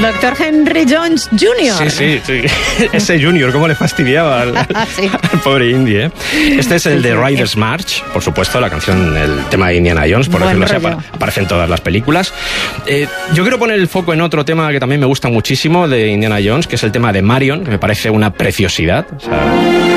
Dr. Henry Jones Jr. Sí. Ese Junior, cómo le fastidiaba al pobre Indy, ¿eh? Este es el de Riders March, por supuesto, la canción, el tema de Indiana Jones, por decirlo así, aparece en todas las películas. Yo quiero poner el foco en otro tema que también me gusta muchísimo de Indiana Jones, que es el tema de Marion, que me parece una preciosidad. O sea,